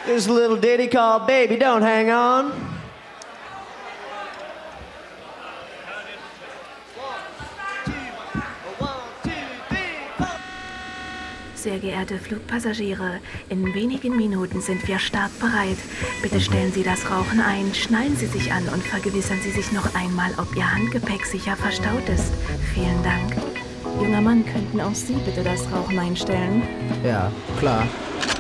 This little ditty called Baby Don't Hang On. Sehr geehrte Flugpassagiere, in wenigen Minuten sind wir startbereit. Bitte stellen Sie das Rauchen ein, schnallen Sie sich an und vergewissern Sie sich noch einmal, ob Ihr Handgepäck sicher verstaut ist. Vielen Dank. Junger Mann, könnten auch Sie bitte das Rauchen einstellen? Ja, klar.